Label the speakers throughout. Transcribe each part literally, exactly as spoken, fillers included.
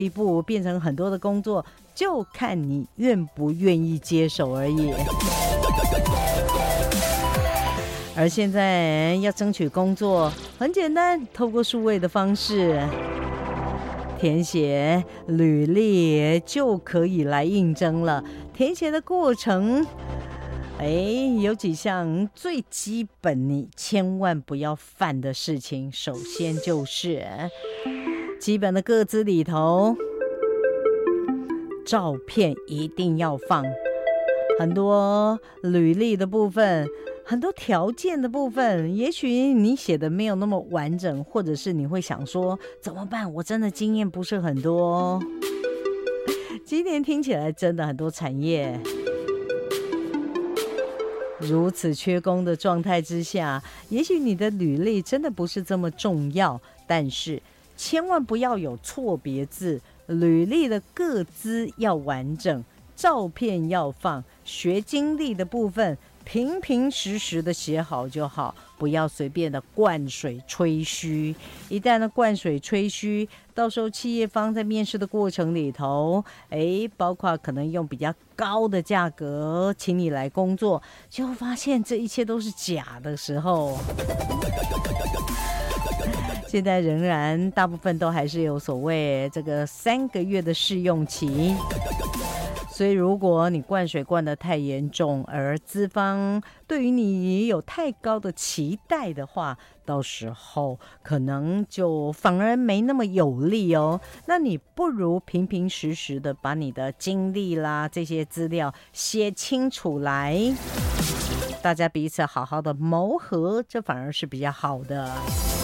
Speaker 1: 一步变成很多的工作，就看你愿不愿意接手而已。而现在要争取工作，很简单，透过数位的方式填写履历就可以来应征了。填写的过程，哎，有几项最基本你千万不要犯的事情。首先就是基本的个资里头，照片一定要放。很多履历的部分，很多条件的部分，也许你写的没有那么完整，或者是你会想说怎么办，我真的经验不是很多。今年听起来真的很多产业如此缺工的状态之下，也许你的履历真的不是这么重要，但是千万不要有错别字，履历的个资要完整，照片要放，学经历的部分平平实实的写好就好，不要随便的灌水吹嘘。一旦的灌水吹嘘，到时候企业方在面试的过程里头，哎，包括可能用比较高的价格请你来工作，就发现这一切都是假的时候，现在仍然大部分都还是有所谓这个三个月的试用期。所以如果你灌水灌得太严重，而资方对于你有太高的期待的话，到时候可能就反而没那么有利哦。那你不如平平实实的把你的经历啦这些资料写清楚来，大家彼此好好的谋合，这反而是比较好的。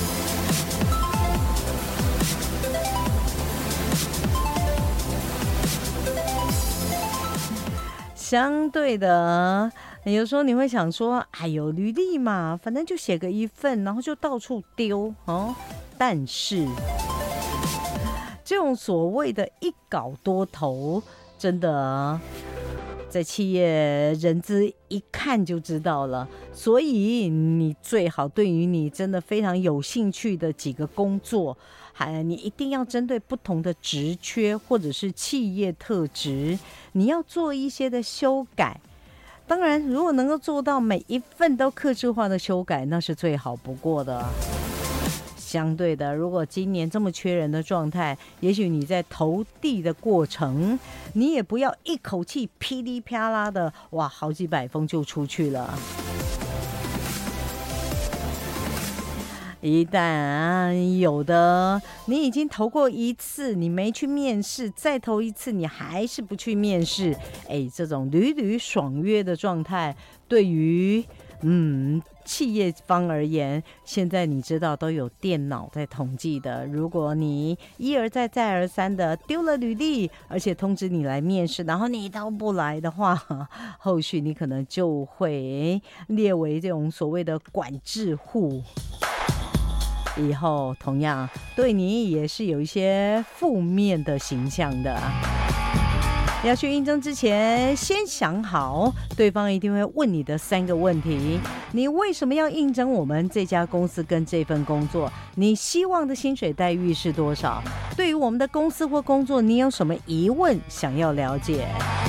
Speaker 1: 相对的，有时候你会想说，哎呦，履历嘛，反正就写个一份，然后就到处丢哦。但是这种所谓的一稿多投，真的在企业人资一看就知道了。所以你最好对于你真的非常有兴趣的几个工作，还你一定要针对不同的职缺或者是企业特质，你要做一些的修改。当然如果能够做到每一份都客制化的修改，那是最好不过的。相对的，如果今年这么缺人的状态，也许你在投递的过程，你也不要一口气噼里啪啦的，哇，好几百封就出去了。一旦、啊、有的你已经投过一次，你没去面试，再投一次你还是不去面试，哎，这种屡屡爽约的状态，对于嗯企业方而言，现在你知道都有电脑在统计的。如果你一而再再而三的丢了履历，而且通知你来面试，然后你都不来的话，后续你可能就会列为这种所谓的管制户。以后同样对你也是有一些负面的形象的。要去应征之前，先想好对方一定会问你的三个问题：你为什么要应征我们这家公司跟这份工作？你希望的薪水待遇是多少？对于我们的公司或工作，你有什么疑问想要了解？